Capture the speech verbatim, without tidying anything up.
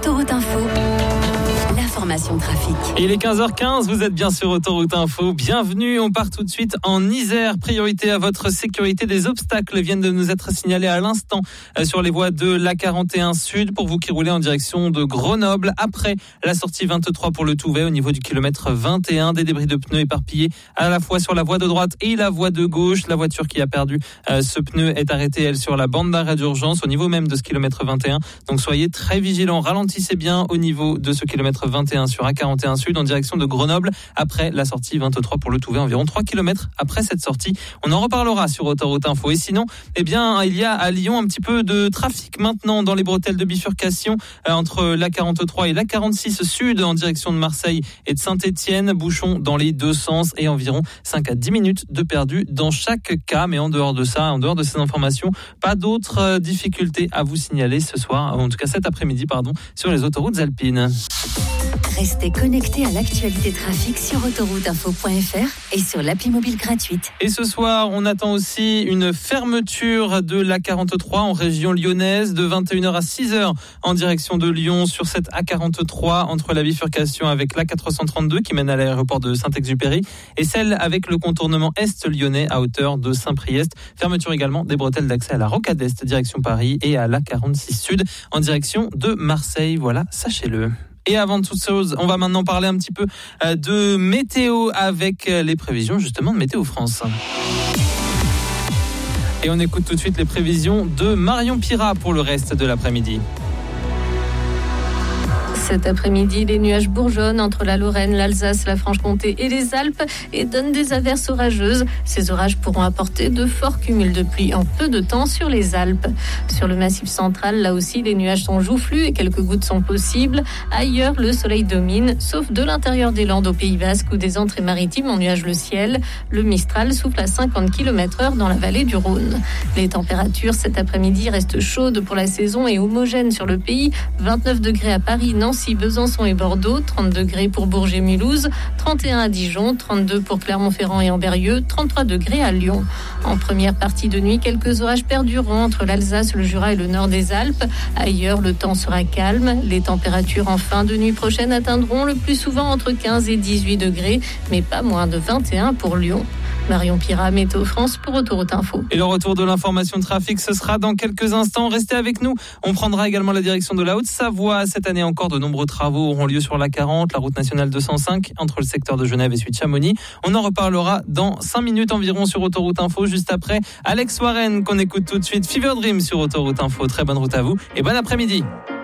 Autoroute Info, l'information trafic. Et il est quinze heures quinze, vous êtes bien sur Autoroute Info. Bienvenue, on part tout de suite en Isère. Priorité à votre sécurité. Des obstacles viennent de nous être signalés à l'instant sur les voies de l'A quarante et un Sud pour vous qui roulez en direction de Grenoble. Après la sortie vingt-trois pour le Touvet au niveau du kilomètre vingt et un, des débris de pneus éparpillés à la fois sur la voie de droite et la voie de gauche. La voiture qui a perdu euh, ce pneu est arrêtée, elle, sur la bande d'arrêt d'urgence au niveau même de ce kilomètre vingt et un. Donc soyez très vigilants, ralentissez bien au niveau de ce kilomètre vingt et un sur A quarante et un Sud en direction de Grenoble après la sortie vingt-trois pour le Touvet, environ trois kilomètres après cette sortie. On en reparlera sur Autoroute Info. Et sinon, eh bien, il y a à Lyon un petit peu de trafic maintenant dans les bretelles de bifurcation euh, entre l'A quarante-trois et l'A quarante-six Sud en direction de Marseille et de Saint-Étienne. Bouchon dans les deux sens et environ cinq à dix minutes de perdu dans chaque cas. Mais en dehors de ça, en dehors de ces informations, pas d'autres euh, difficultés à vous signaler ce soir, en tout cas cet après-midi, pardon, sur les autoroutes alpines. Restez connectés à l'actualité trafic sur autoroute info point f r et sur l'appli mobile gratuite. Et ce soir, on attend aussi une fermeture de l'A quarante-trois en région lyonnaise de vingt et une heures à six heures en direction de Lyon sur cette A quarante-trois entre la bifurcation avec l'A quatre cent trente-deux qui mène à l'aéroport de Saint-Exupéry et celle avec le contournement est lyonnais à hauteur de Saint-Priest. Fermeture également des bretelles d'accès à la Rocade Est direction Paris et à l'A quarante-six Sud en direction de Marseille. Voilà, sachez-le. Et avant toute chose, on va maintenant parler un petit peu de météo avec les prévisions justement de Météo France. Et on écoute tout de suite les prévisions de Marion Pirat pour le reste de l'après-midi. Cet après-midi, les nuages bourgeonnent entre la Lorraine, l'Alsace, la Franche-Comté et les Alpes et donnent des averses orageuses. Ces orages pourront apporter de forts cumuls de pluie en peu de temps sur les Alpes. Sur le Massif central, là aussi, les nuages sont joufflus et quelques gouttes sont possibles. Ailleurs, le soleil domine, sauf de l'intérieur des Landes au Pays Basque où des entrées maritimes ennuagent le ciel. Le Mistral souffle à cinquante kilomètres heure dans la vallée du Rhône. Les températures cet après-midi restent chaudes pour la saison et homogènes sur le pays. vingt-neuf degrés à Paris, Nancy, Besançon et Bordeaux, trente degrés pour Bourges et Mulhouse, trente et un à Dijon, trente-deux pour Clermont-Ferrand et Ambérieu, trente-trois degrés à Lyon. En première partie de nuit, quelques orages perdureront entre l'Alsace, le Jura et le nord des Alpes. Ailleurs, le temps sera calme. Les températures en fin de nuit prochaine atteindront le plus souvent entre quinze et dix-huit degrés, mais pas moins de vingt et un pour Lyon. Marion Pirat, Météo France pour Autoroute Info. Et le retour de l'information trafic, ce sera dans quelques instants. Restez avec nous. On prendra également la direction de la Haute-Savoie. Cette année encore, de nombreux travaux auront lieu sur l'A quarante, la route nationale deux cent cinq, entre le secteur de Genève et celui de Chamonix. On en reparlera dans cinq minutes environ sur Autoroute Info. Juste après, Alex Warren, qu'on écoute tout de suite. Fever Dream sur Autoroute Info. Très bonne route à vous et bon après-midi.